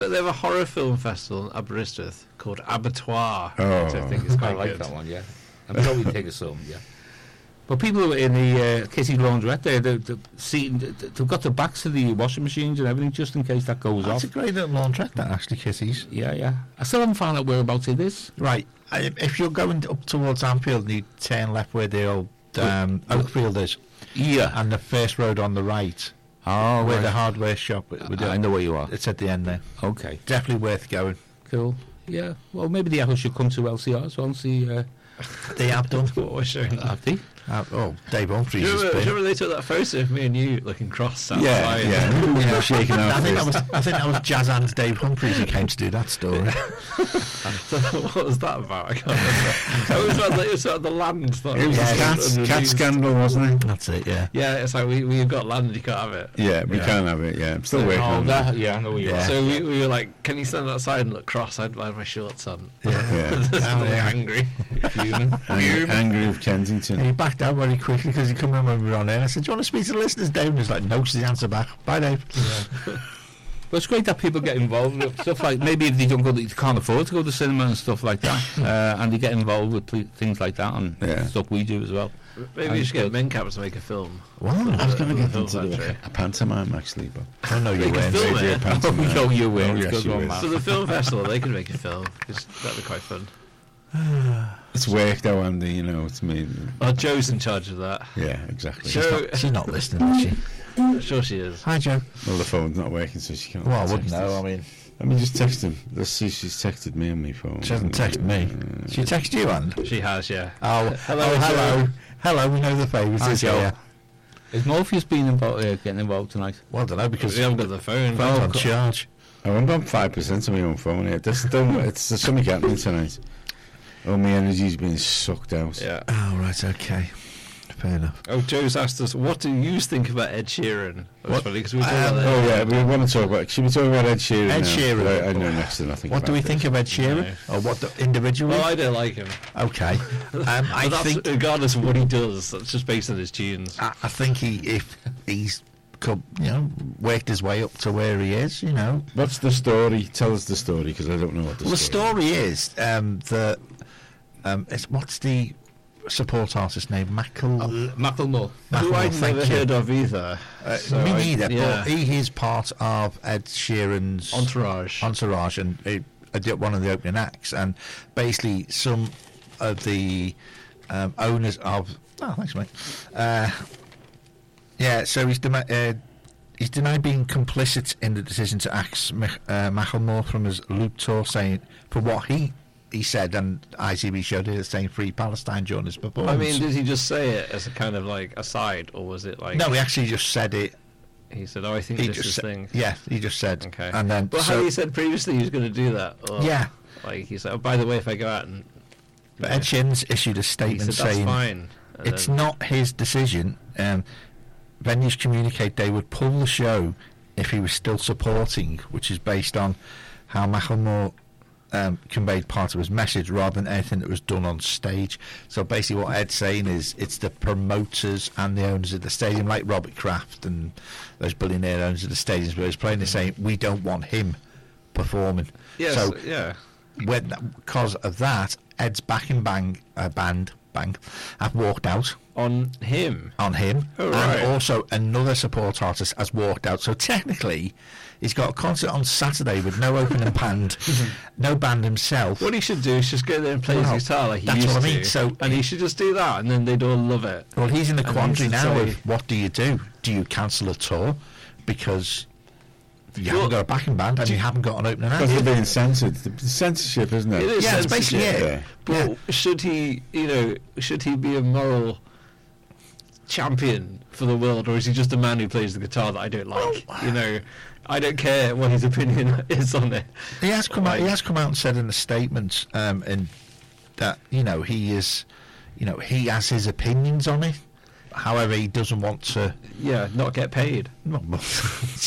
They have a horror film festival in Aberystwyth called Abattoir. Oh, which I think is I quite like good. that one, yeah. I'm sure we take a some, yeah. But people in the Kitty's Laundrette there, they've got the backs to the washing machines and everything just in case that goes That's off. a great little laundrette, that, actually, Kitty's. Yeah. I still haven't found out whereabouts it is. Right. If you're going up towards Anfield, you turn left where the old Oakfield is. Yeah. And the first road on the right, Oh, where right. the hardware shop with I know where you are. it's at the end there. Okay, Definitely worth going. cool. Yeah, well, maybe the Echo should come to LCR as well and see. They have done. What was showing that? Have they? Dave Humphries Do you has remember, been. remember they took that photo of me and you looking cross outside? Yeah. Shaking our I think fist. that was Jazz Hands Dave Humphries who came to do that story. What was that about? I can't remember. It was about the land. It was a cat scandal, wasn't it? That's it, yeah. Yeah, it's like we've got land and you can't have it. Yeah, we can't have it. Yeah, I'm still working on that. Yeah, I know where you Yeah. are. So we were like, can you stand outside and look cross? I'd have my shorts on. Yeah. Angry. Fuming. Angry of Kensington. And he backed out very quickly because he come in when we were on air. I said, do you want to speak to the listeners, Dave? And he's like, no, she's the answer back. Bye, Dave. But it's great that people get involved with stuff like, maybe if they don't go, they can't afford to go to the cinema and stuff like that, and they get involved with things like that and stuff we do as well. Maybe we should get Mencap to make a film. Wow. I was going to get Film into Factory. a pantomime actually, but I know They you can were. film maybe a it. pantomime. Oh, you win. Oh, It's yes, good you one, win. man. For the film festival, they could make a film. 'Cause that'd be quite fun. It's work though, Andy. You know, it's me. Oh, Joe's in charge of that. Yeah, exactly. She's not listening, is she? Sure she is. Hi, Joe. Well, the phone's not working, so she can't. Well, I text wouldn't know. us. I mean, Let me just text him. Let's see. She's texted me on my phone. she hasn't texted me. She texted you, Anne? She has, yeah. Oh, Hello, hello. Hello, we know the favourites. Hi, Is Joe. here. Is Morpheus getting involved tonight? Well, I don't know, because We haven't got the phone. phone's on charge. Oh, I'm on 5% on my own phone here. There's something happening tonight. Oh, my energy's being sucked out. Yeah. Oh, right, okay. Fair enough. Oh, Joe's asked us, what do you think about Ed Sheeran? That's funny, because we were talking about Oh yeah, we want to talk about. Should we talk about Ed Sheeran? Ed now? Sheeran. But I know next to nothing. What do we about think this. of Ed Sheeran? No. Or what the individual? Well, I don't like him. Okay. I But that's think regardless of what he does, that's just based on his tunes. I think if he's worked his way up to where he is, What's the story? Tell us the story, because I don't know what the Well, the story. story is that what's the support artist name? Macklemore. Who I'd thank never you. heard of either. So Me neither, yeah. but he is part of Ed Sheeran's Entourage. and one of the opening acts, and basically some of the owners of. Oh, thanks, mate. Yeah, so he's denied being complicit in the decision to axe Macklemore from his Loop tour, saying for what he said, and ITV showed it, saying Free Palestine during his performance. I mean, did he just say it as a kind of like aside, or was it like... No, he actually just said it. He said, oh, I think He this just is said, thing. yeah, he just said. Okay. And then, But so, how he said previously he was going to do that. Or, yeah, Like, he said, oh, by the way, if I go out and... but Ed Sheeran's issued a he statement said, that's saying fine. And it's then- not his decision. Venues communicate they would pull the show if he was still supporting, which is based on how Macklemore conveyed part of his message rather than anything that was done on stage. So basically what Ed's saying is it's the promoters and the owners of the stadium, like Robert Kraft and those billionaire owners of the stadiums where he's playing, they're saying we don't want him performing. Yes, So yeah. because of that, Ed's backing band have walked out On him. on him, Oh, right. and also another support artist has walked out. So technically, he's got a concert on Saturday with no opening band, no band himself. What he should do is just go there and play Well, his guitar like he that's used what I mean. to. So- and he should just do that, and then they'd all love it. Well, he's in the And quandary he should now say- of what do you do? Do you cancel a tour because you Well, haven't got a backing band and you haven't got an opening Because they're act? being censored. The censorship, isn't it? It is Yeah, it's basically censorship. it. Yeah. But should he, should he be a moral champion for the world, or is he just a man who plays the guitar that I don't like? I don't care what his opinion is on it. He has come out. He has come out and said in a statement, and that he is, he has his opinions on it. However, he doesn't want to. Yeah, not get paid. Well,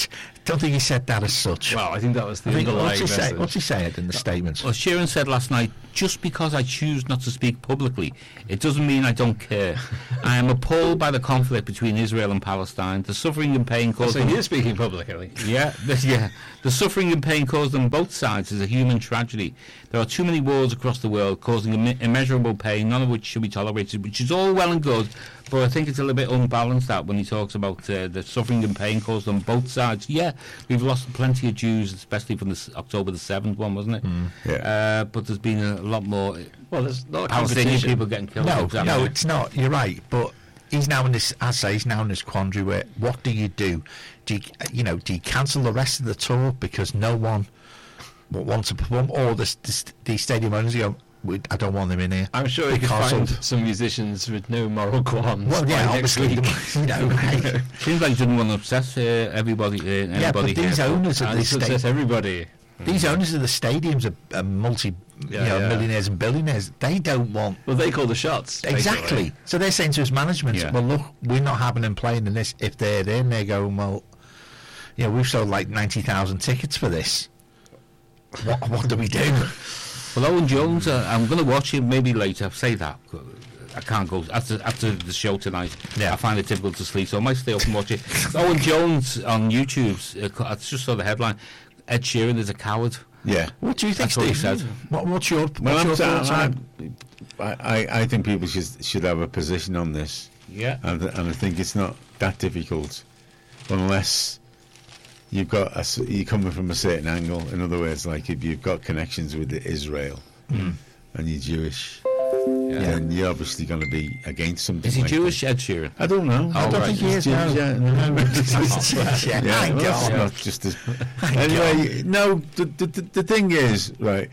don't think he said that as such. Well, I think that was the I think, underlying message. what's he saying in the statement? Well, Sheeran said last night, just because I choose not to speak publicly, it doesn't mean I don't care. I am appalled by the conflict between Israel and Palestine. The suffering and pain caused... So he is speaking publicly. Yeah. The suffering and pain caused on both sides is a human tragedy. There are too many wars across the world causing immeasurable pain, none of which should be tolerated, which is all well and good, but I think it's a little bit unbalanced that when he talks about the suffering and pain caused on both sides. Yeah, we've lost plenty of Jews, especially from the October the 7th one, wasn't it? Yeah. But there's been a lot more Well, there's not a Palestinian competition. people getting killed. No, Exactly. no, it's not. You're right, but he's now in this. I say he's now in this quandary where what do you do? Do you cancel the rest of the tour because no one will want to perform, or the stadium owners go, I don't want them in here. I'm sure he could because find of- some musicians with no moral qualms. Well, yeah, by next obviously, week. hey, Seems like he didn't want to upset everybody. yeah, but anybody these here. owners of And the it's upset stadium, everybody. these owners of the stadiums are Yeah. millionaires and billionaires. They don't want. Well, they call the shots. Exactly. basically. So they're saying to his management, Yeah. well, look, we're not having them playing in this. If they're there and they're going, well, we've sold like 90,000 tickets for this. What do we do? Well, Owen Jones, I'm going to watch him maybe later. Say that. I can't go after the show tonight. Yeah. I find it difficult to sleep, so I might stay up and watch it. Owen Jones on YouTube. I just saw the headline. Ed Sheeran is a coward. Yeah. What do you think, That's what he Steve? said. What's your Well, thoughts on it? I think people should have a position on this, Yeah. and I think it's not that difficult, unless you've got you're coming from a certain angle. In other words, like if you've got connections with Israel and you're Jewish, then you're obviously going to be against something. Is he like Jewish, that. Ed Sheeran? I don't know. I don't think he is, no. Yeah, no. Yeah, Yeah, thank well, that's God. not just as. Anyway, no. The thing is, right.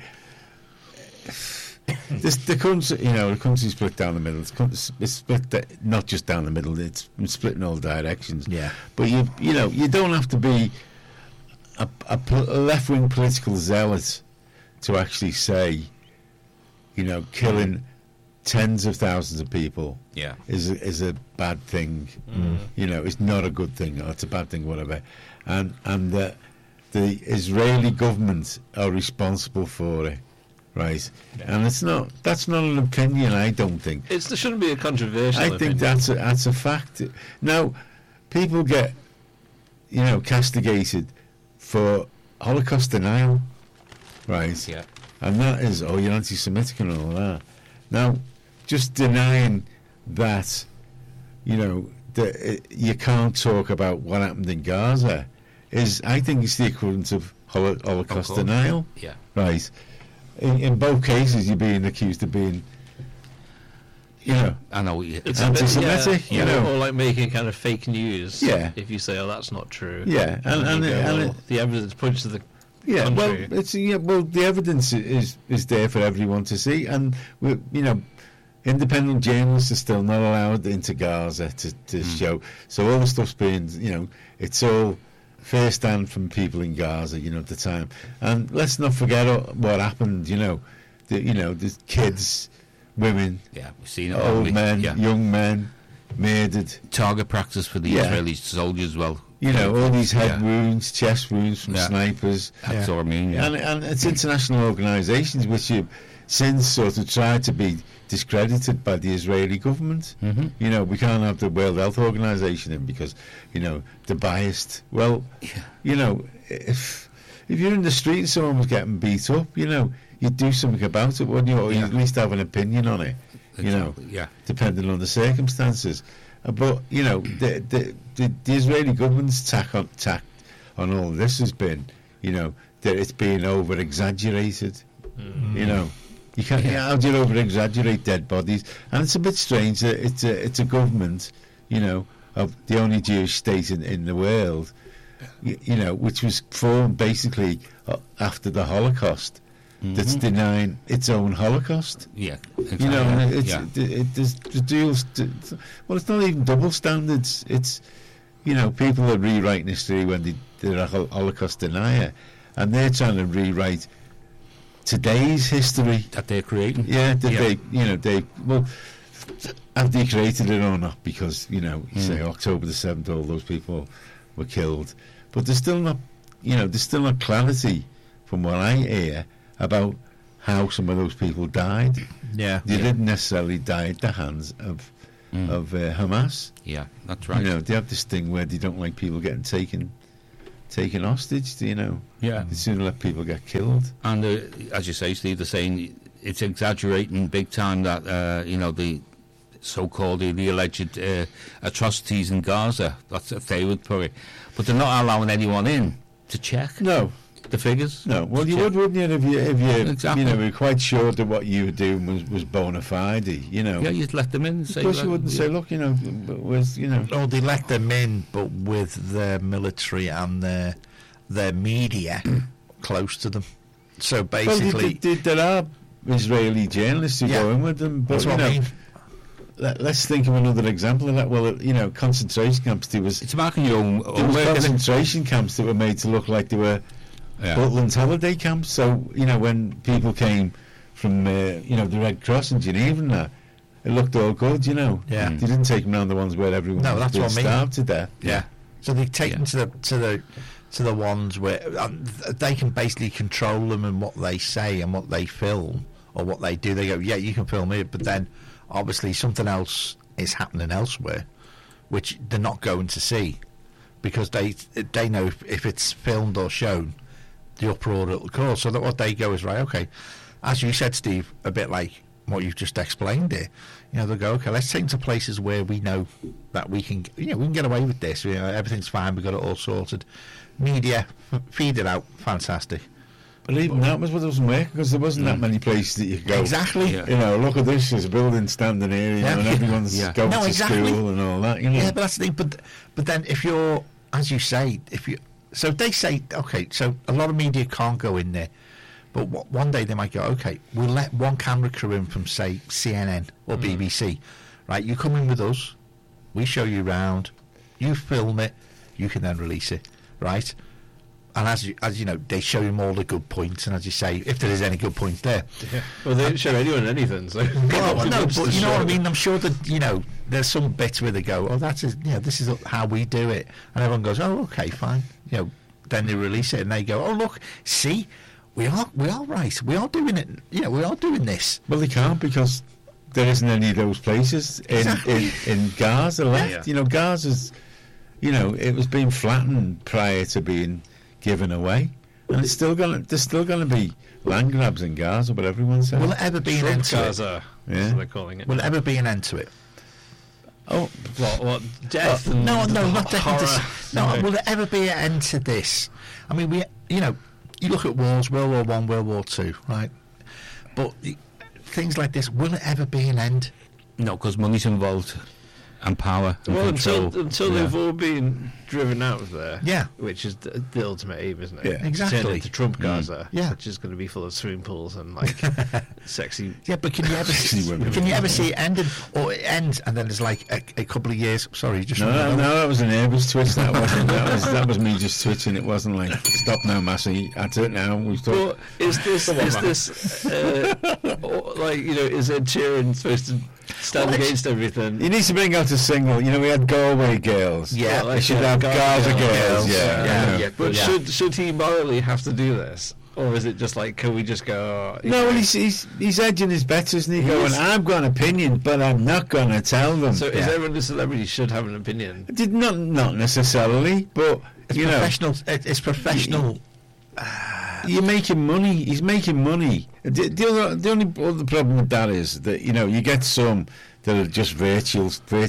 The country, the country's split down the middle. It's split not just down the middle. It's split in all directions. Yeah. But you don't have to be a left-wing political zealot to actually say, killing tens of thousands of people Yeah. is a bad thing. It's not a good thing. Or it's a bad thing, whatever. And the Israeli government are responsible for it, right? Yeah. And that's not an opinion. I don't think. There shouldn't be a controversial I opinion. think that's a fact. Now, people get castigated for Holocaust denial, right? Yeah. And that is, you're anti-Semitic and all that. Now, just denying that, you can't talk about what happened in Gaza I think it's the equivalent of Holocaust denial. Yeah. Right. In both cases, you're being accused of being, I know. It's anti-Semitic, or like making kind of fake news. Yeah. If you say, that's not true. Yeah, and the evidence points to the yeah, country. well, the evidence is there for everyone to see, and independent journalists are still not allowed into Gaza to show. So all the stuff's being, it's all first hand from people in Gaza, at the time. And let's not forget what happened. The kids, women, Yeah, we've seen it. old men, Yeah. young men, murdered. Target practice for the Yeah. Israeli soldiers as well. All these head Yeah. wounds, chest wounds from Yeah. snipers. That's what I mean. Yeah. And it's international organisations which have since sort of tried to be discredited by the Israeli government. Mm-hmm. We can't have the World Health Organization in because, they're biased. Well, if you're in the street and someone was getting beat up, you'd do something about it, wouldn't you? Or you'd at least have an opinion on it, Exactly, yeah. depending on the circumstances. But, the Israeli government's tack on all this has been, that it's being over-exaggerated. You can't. How do you over-exaggerate dead bodies? And it's a bit strange that it's a government, of the only Jewish state in the world, which was formed basically after the Holocaust, that's denying its own Holocaust. Yeah. Exactly. It's not even double standards. It's people are rewriting history when they're a Holocaust denier, and they're trying to rewrite today's history that they're creating. Yeah, have they created it or not? Because you say October the 7th, all those people were killed, but there's still not, there's still not clarity from what I hear about how some of those people died. Yeah. They didn't necessarily die at the hands of Hamas. Yeah, that's right. They have this thing where they don't like people getting taken hostage. Yeah. They sooner let people get killed. And as you say, Steve, they're saying it's exaggerating big time that the so-called the alleged atrocities in Gaza. That's if they would put it, but they're not allowing anyone in to check. No. The figures? No, well, you would, wouldn't you, if you Exactly. were quite sure that what you were doing was bona fide, Yeah, you'd let them in and say... Of course you wouldn't say, look, was, Oh, they let them in, but with their military and their media close to them. So basically... Well, there are Israeli journalists who go in with them, but, that's what I mean. Let's think of another example of that. Well, concentration camps, It's marking your own there was work, isn't it? concentration camps that were made to look like they were Butland's holiday camps. So, when people came from, the Red Cross in Geneva and that, it looked all good, Yeah. They didn't take them around the ones where everyone was being starved to death. Yeah. So they take them to the ones where they can basically control them and what they say and what they film or what they do. They go, yeah, you can film it, but then obviously something else is happening elsewhere, which they're not going to see because they know if it's filmed or shown, the uproar it'll cause. So that what they go is, right, okay, as you said, Steve, a bit like what you've just explained there. They'll go, okay, let's take them to places where we know that we can get away with this. Everything's fine. We've got it all sorted. Media, feed it out. Fantastic. But even that wasn't working because there wasn't that many places that you could go. Exactly. Yeah. Look at this, there's a building standing here, and everyone's going to school and all that, Yeah, but that's the thing. But then if you're, as you say, so they say, okay, so a lot of media can't go in there. But one day they might go, okay, we'll let one camera crew in from, say, CNN or BBC. Right, you come in with us, we show you round, you film it, you can then release it, right? And as you know, they show him all the good points, and as you say, if there is any good points there. Yeah. Well, they didn't show anyone anything, so... Well, no, but you know what I mean? I'm sure that, there's some bits where they go, oh, this is how we do it. And everyone goes, oh, okay, fine. Then they release it, and they go, oh, look, see... We are right. We are doing it. We are doing this. Well, they can't because there isn't any of those places in Gaza left. Yeah. Gaza's, it was being flattened prior to being given away, and there's still going to be land grabs in Gaza, but everyone says. Will it ever be an end to Gaza? it? That's what they're calling it. Will it ever be an end to it? Oh, what death? And no, not death. horror. No, will there ever be an end to this? I mean, you look at wars, World War One, World War Two, right? But things like this, will it ever be an end? No, because money's involved and power and Well, control. until they've all been driven out of there. Yeah. Which is the ultimate aim, isn't it? Yeah. Exactly. Turn into Trump Gaza. Yeah. Which is going to be full of swimming pools and sexy. Yeah, but can you ever see it ending, or it ends and then there's like a couple of years? Sorry, just no, that was an Airbus twist. That wasn't. that was me just twitching. It wasn't like stop now, Massey. That's it now. We've Well, talked. is this is Ed Sheeran supposed to stand against everything? He needs to bring out a single. We had Galway Girls. Yeah, we should have Gaza Girls. Yeah. But should he morally have to do this, or is it just like, can we just go? No, well, he's edging his bets, isn't he? Going, I've got an opinion, but I'm not going to tell them. So is everyone a celebrity should have an opinion? Not necessarily, but it's professional. It's professional. You're making money. He's making money. The only other problem with that is that you get some that are just virtue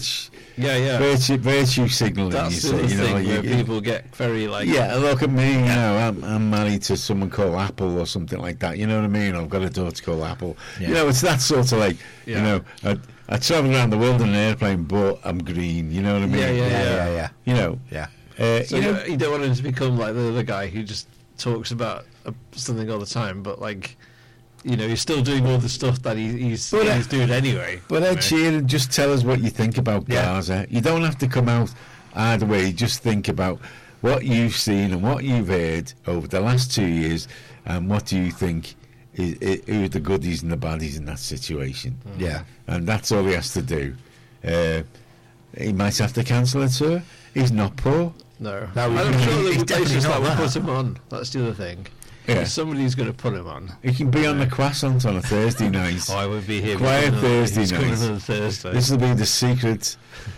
signalling. That's the thing where people get very like. Yeah, look at me. I'm married to someone called Apple or something like that. You know what I mean? I've got a daughter called Apple. Yeah. It's that sort of like. I travel around the world in an airplane, but I'm green. You know what I mean? Yeah. So you don't want him to become like the other guy who just talks about something all the time, but like, he's still doing all the stuff that he's doing anyway. But Ed Sheeran, just tell us what you think about Gaza. You don't have to come out either way. Just think about what you've seen and what you've heard over the last 2 years, and what do you think who are the goodies and the baddies in that situation? Yeah. And that's all he has to do. he might have to cancel a tour. He's not poor. No, No, I'm he's sure there'll be definitely places not that will that. put him on. That's the other thing. Yeah. Somebody's going to put him on. He can be on the croissant on a Thursday night. I would be here. Quiet Thursday He's coming night. on Thursday. This will be the secret.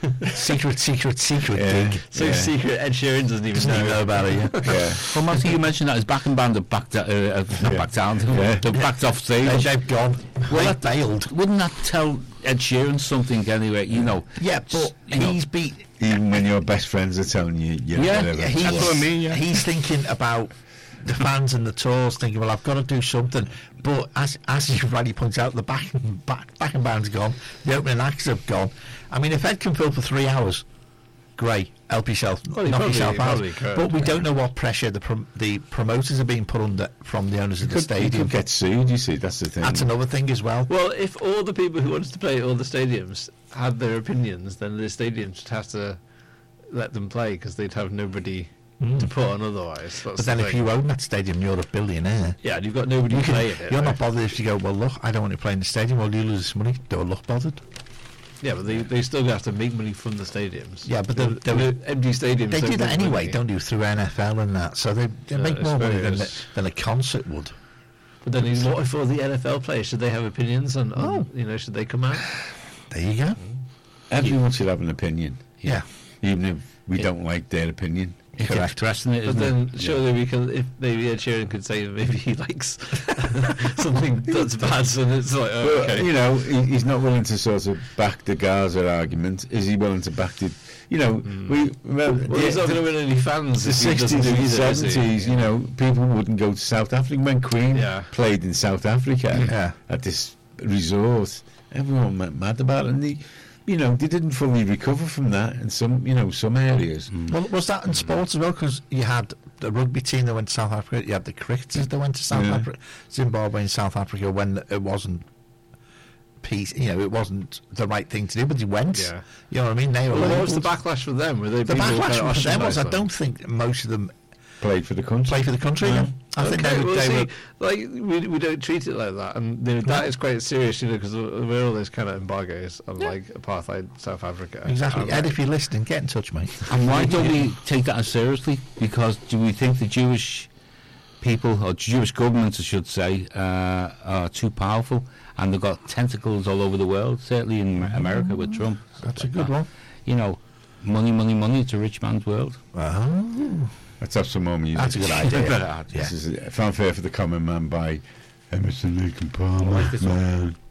secret Yeah. gig. So Yeah. secret Ed Sheeran doesn't even Doesn't even know about it yet. Yeah. Well, Matthew, you mentioned that his backing band have backed, not Yeah. backed down, Yeah. they've backed off stage. They've gone. Well, They bailed. Wouldn't that tell Ed Sheeran something anyway? You know. Yeah, but You know. he's beat. Even when your best friends are telling you, Yeah, whatever. yeah, that's what I mean, yeah. He's thinking about the fans and the tours, thinking, well, I've got to do something. But as you rightly points out, the backing band's gone, the opening acts have gone. I mean, if Ed can fill for 3 hours, great, help yourself, Well, he knock probably- yourself out. probably could. But we don't know what pressure the promoters are being put under from the owners of the He stadium. could get sued, you see, that's the thing. That's another thing as well. Well, if all the people who wanted to play at all the stadiums had their opinions, then the stadiums would have to let them play because they'd have nobody to put on otherwise. That's But then the if thing. you own that stadium, you're a billionaire. Yeah, and you've got nobody playing it. You're right? not bothered if you go, well, look, I don't want to play in the stadium. Well, you lose this money. Don't look bothered. Yeah, but they still have to make money from the stadiums. Yeah, but the empty stadiums. They don't do that make anyway, money. don't you, through NFL and that. So they Yeah, make I more money suppose. than a concert would. But then, what if all the NFL players should they have opinions on? Oh. Should they come out? There you go. Everyone should have an opinion, Yeah. even if we don't like their opinion. It's Correct. interesting, But isn't then it? surely we can, if maybe Ed Sheeran could say maybe he likes something that's bad, and it's like, oh, Well, okay. you know, he's not willing to sort of back the Gaza argument. Is he willing to back the? You know, we remember Well, he's not going to win any fans. the if he doesn't 60s do and either, is he? 70s. You know, people wouldn't go to South Africa when Queen Yeah. played in South Africa Yeah. at this resort. Everyone went mad about it, and they didn't fully recover from that in some areas. Well, was that in sports as well? Because you had the rugby team that went to South Africa. You had the cricketers that went to South Yeah. Africa, Zimbabwe and South Africa when it wasn't peace. It wasn't the right thing to do, but he went. Yeah. You know what I mean? They were Well, what was the labelled. backlash for them? Were they The people backlash kind of from them was I ostracised don't think most of them Played for the country. play for the country. Yeah. I think Okay, they, well, they see, were. like we don't treat it like that, and that is quite serious, because we're all those kind of embargoes on like apartheid South Africa. Exactly. And, Ed, if you're listening, get in touch, mate. And why don't we take that as seriously? Because do we think the Jewish people, or Jewish governments, I should say, are too powerful, and they've got tentacles all over the world, certainly in America with Trump. That's a good one. You know, money, money, money, it's a rich man's world. Oh, Let's have some more music. that's a good idea. Yeah. This is Fanfare for the Common Man by Emerson, Lake and Palmer. like this one. Man.